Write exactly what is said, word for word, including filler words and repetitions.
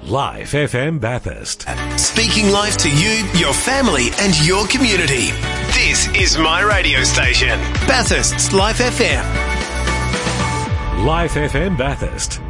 Life F M Bathurst. Speaking life to you, your family and your community. This is my radio station, Bathurst's Life F M. Life F M Bathurst.